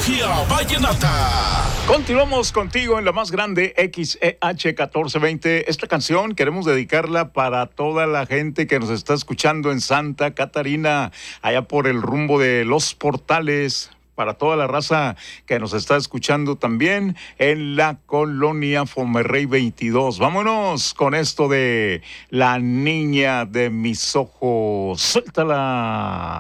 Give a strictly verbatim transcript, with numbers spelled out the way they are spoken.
Magia Vallenata. Continuamos contigo en la más grande X E H catorce veinte. Esta canción queremos dedicarla para toda la gente que nos está escuchando en Santa Catarina, allá por el rumbo de Los Portales, para toda la raza que nos está escuchando también en la colonia Fomerrey veintidós. Vámonos con esto de La Niña de Mis Ojos. Suéltala.